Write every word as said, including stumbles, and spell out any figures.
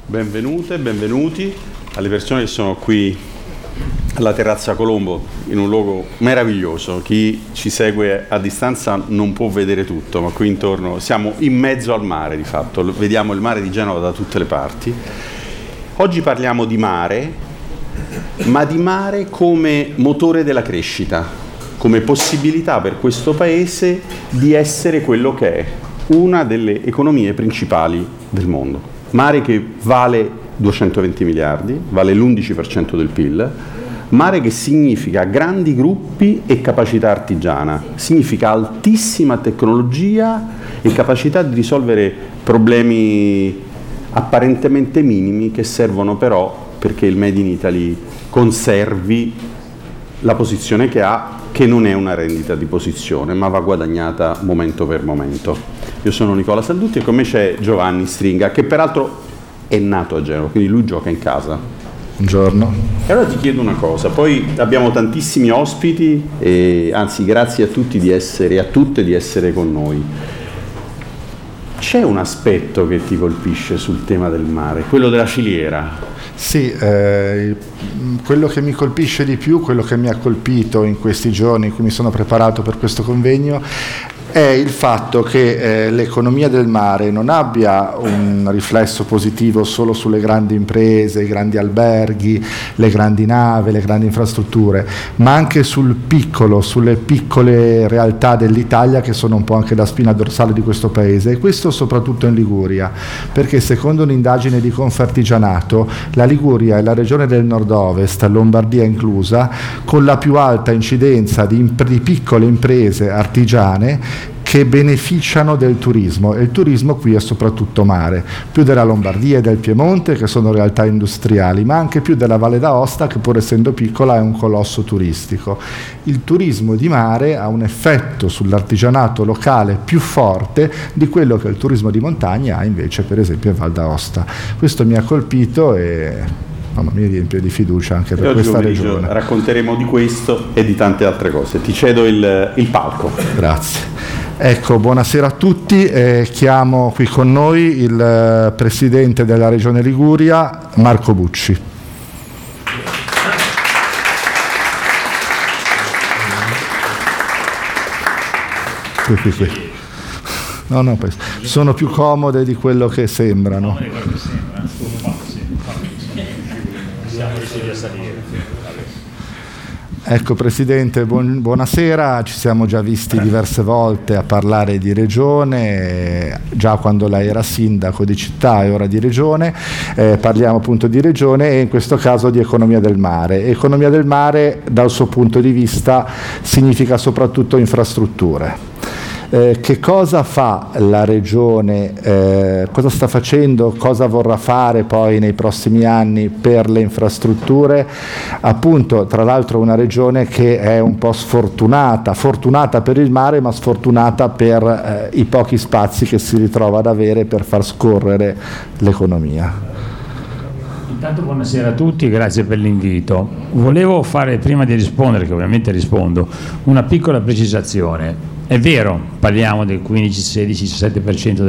Benvenute, benvenuti alle persone che sono qui alla Terrazza Colombo, in un luogo meraviglioso. Chi ci segue a distanza non può vedere tutto, ma qui intorno siamo in mezzo al mare di fatto, vediamo il mare di Genova da tutte le parti. Oggi parliamo di mare, ma di mare come motore della crescita, come possibilità per questo paese di essere quello che è, una delle economie principali del mondo. Mare che vale duecentoventi miliardi, vale l'undici per cento del P I L, mare che significa grandi gruppi e capacità artigiana, significa altissima tecnologia e capacità di risolvere problemi apparentemente minimi che servono però perché il Made in Italy conservi la posizione che ha, che non è una rendita di posizione, ma va guadagnata momento per momento. Io sono Nicola Saldutti e con me c'è Giovanni Stringa, che peraltro è nato a Genova, quindi lui gioca in casa. Buongiorno. E allora ti chiedo una cosa, poi abbiamo tantissimi ospiti, e anzi grazie a tutti di essere, e a tutte di essere con noi. C'è un aspetto che ti colpisce sul tema del mare, quello della filiera? Sì, eh, quello che mi colpisce di più, quello che mi ha colpito in questi giorni in cui mi sono preparato per questo convegno, è il fatto che eh, l'economia del mare non abbia un riflesso positivo solo sulle grandi imprese, i grandi alberghi, le grandi navi, le grandi infrastrutture, ma anche sul piccolo, sulle piccole realtà dell'Italia che sono un po' anche la spina dorsale di questo paese, e questo soprattutto in Liguria, perché secondo un'indagine di Confartigianato la Liguria è la regione del nord-ovest, Lombardia inclusa, con la più alta incidenza di, imp- di piccole imprese artigiane che beneficiano del turismo, e il turismo qui è soprattutto mare, più della Lombardia e del Piemonte, che sono realtà industriali, ma anche più della Valle d'Aosta, che pur essendo piccola è un colosso turistico. Il turismo di mare ha un effetto sull'artigianato locale più forte di quello che il turismo di montagna ha invece per esempio in Val d'Aosta. Questo mi ha colpito e mamma mia, riempie di fiducia anche per questa regione. Racconteremo di questo e di tante altre cose. Ti cedo il, il palco. Grazie. Ecco, buonasera a tutti. Eh, chiamo qui con noi il eh, Presidente della Regione Liguria, Marco Bucci. Qui, qui, qui. No, no, sono più comode di quello che sembrano. Ecco Presidente, buon, buonasera, ci siamo già visti diverse volte a parlare di regione, già quando lei era sindaco di città e ora di regione, eh, parliamo appunto di regione e in questo caso di economia del mare. Economia del mare dal suo punto di vista significa soprattutto infrastrutture. Eh, che cosa fa la Regione, eh, cosa sta facendo, cosa vorrà fare poi nei prossimi anni per le infrastrutture? Appunto, tra l'altro una Regione che è un po' sfortunata, fortunata per il mare ma sfortunata per eh, i pochi spazi che si ritrova ad avere per far scorrere l'economia. Intanto buonasera a tutti e grazie per l'invito. Volevo fare, prima di rispondere, che ovviamente rispondo, una piccola precisazione. È vero, parliamo del quindici, sedici, diciassette per cento